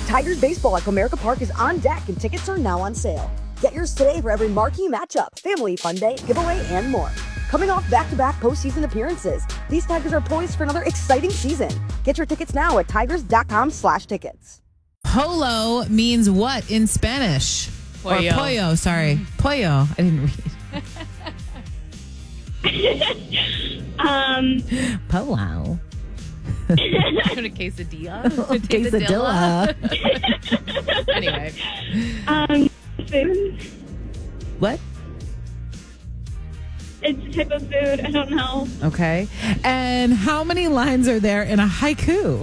Tigers baseball at Comerica Park is on deck and tickets are now on sale. Get yours today for every marquee matchup, family fun day, giveaway, and more. Coming off back-to-back postseason appearances, these Tigers are poised for another exciting season. Get your tickets now at tigers.com/tickets. Polo means what in Spanish? Pollo. Or pollo, sorry. Pollo. I didn't read. Polo. A quesadilla. Quesadilla. Anyway. Food. What? It's a type of food. I don't know. Okay. And how many lines are there in a haiku?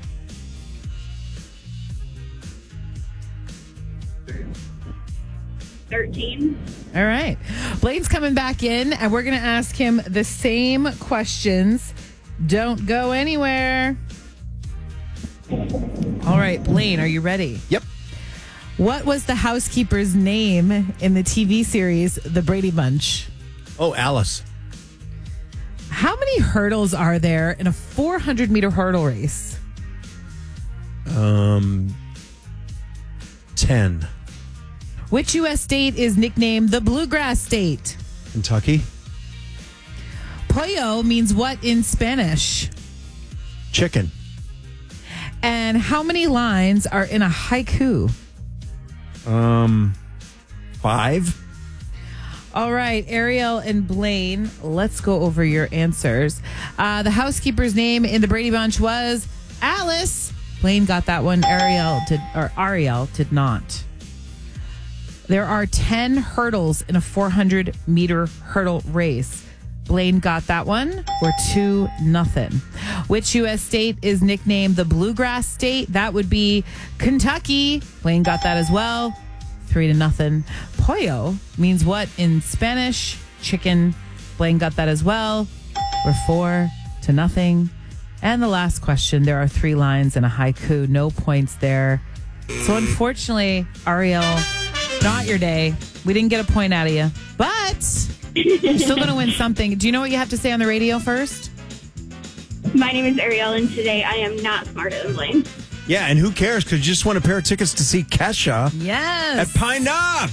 13. All right. Blaine's coming back in, and we're going to ask him the same questions. Don't go anywhere. All right, Blaine, are you ready? Yep. What was the housekeeper's name in the TV series The Brady Bunch? Oh, Alice. How many hurdles are there in a 400-meter hurdle race? 10. Which U.S. state is nicknamed the Bluegrass State? Kentucky. Pollo means what in Spanish? Chicken. And how many lines are in a haiku? 5. All right, Ariel and Blaine, let's go over your answers. The housekeeper's name in the Brady Bunch was Alice. Blaine got that one. Ariel did not. There are 10 hurdles in a 400-meter hurdle race. Blaine got that one. We're 2-0. Which U.S. state is nicknamed the Bluegrass State? That would be Kentucky. Blaine got that as well. 3-0. Pollo means what in Spanish? Chicken. Blaine got that as well. We're 4-0. And the last question, there are 3 lines in a haiku. No points there. So unfortunately, Ariel, not your day. We didn't get a point out of you. But you're still going to win something. Do you know what you have to say on the radio first? My name is Ariel, and today I am not smarter than Blaine. Yeah, and who cares? Because you just won a pair of tickets to see Kesha Yes. at Pine Knob.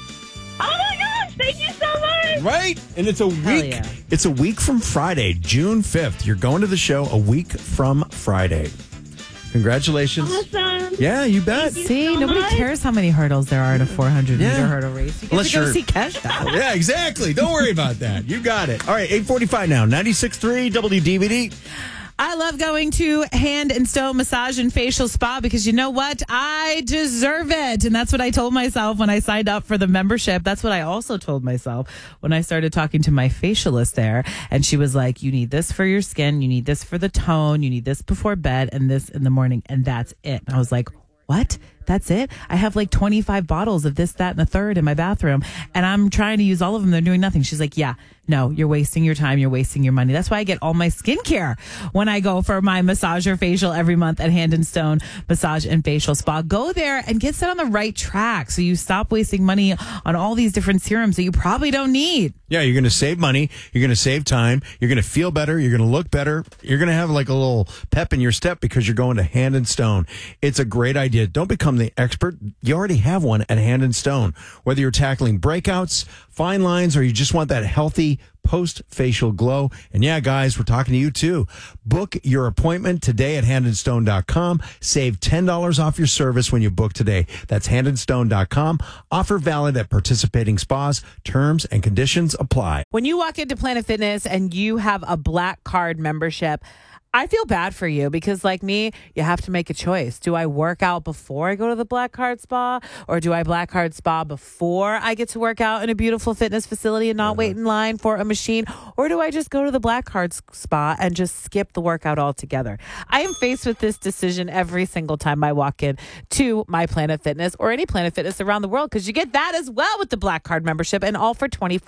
Oh my gosh, thank you so much. Right? And it's a week. yeah. It's a week from Friday, June 5th. You're going to the show a week from Friday. Congratulations. Awesome. Yeah, you bet. Thank you. See, so nobody much. cares how many hurdles there are in a 400-meter Yeah. hurdle race. You get Unless to go you're- see Kesha. Yeah, exactly. Don't worry about that. You got it. All right, 8:45 now. 96.3 WDVD. I love going to Hand and Stone Massage and Facial Spa because you know what? I deserve it. And that's what I told myself when I signed up for the membership. That's what I also told myself when I started talking to my facialist there. And she was like, you need this for your skin. You need this for the tone. You need this before bed and this in the morning. And that's it. And I was like, what? That's it? I have like 25 bottles of this, that, and the third in my bathroom. And I'm trying to use all of them. They're doing nothing. She's like, yeah, no, you're wasting your time. You're wasting your money. That's why I get all my skincare when I go for my massage or facial every month at Hand and Stone Massage and Facial Spa. Go there and get set on the right track so you stop wasting money on all these different serums that you probably don't need. Yeah, you're going to save money. You're going to save time. You're going to feel better. You're going to look better. You're going to have like a little pep in your step because you're going to Hand and Stone. It's a great idea. Don't become the expert. You already have one at Hand and Stone. Whether you're tackling breakouts, fine lines, or you just want that healthy post-facial glow. And yeah, guys, we're talking to you too. Book your appointment today at handandstone.com. Save $10 off your service when you book today. That's handandstone.com. Offer valid at participating spas. Terms and conditions apply. When you walk into Planet Fitness and you have a Black Card membership, I feel bad for you because, like me, you have to make a choice. Do I work out before I go to the Black Card Spa, or do I Black Card Spa before I get to work out in a beautiful fitness facility and not wait in line for a machine, or do I just go to the Black Card Spa and just skip the workout altogether? I am faced with this decision every single time I walk in to my Planet Fitness or any Planet Fitness around the world because you get that as well with the Black Card membership, and all for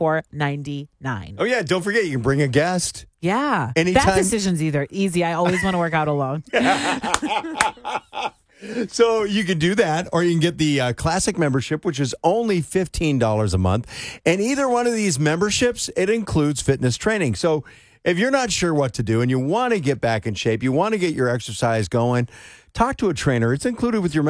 $24.99. Oh, yeah. Don't forget, you can bring a guest. Yeah. Anytime. That decision's either easy. I always want to work out alone. So you can do that, or you can get the classic membership, which is only $15 a month. And either one of these memberships, it includes fitness training. So if you're not sure what to do and you want to get back in shape, you want to get your exercise going, talk to a trainer. It's included with your